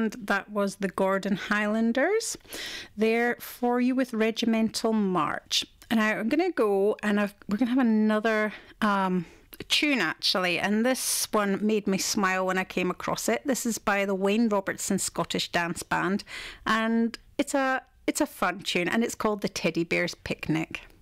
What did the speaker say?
and that was the Gordon Highlanders. They're For You with Regimental March. And now I'm going to go and we're going to have another tune actually, and this one made me smile when I came across it. This is by the Wayne Robertson Scottish Dance Band, and it's a fun tune, and it's called The Teddy Bear's Picnic.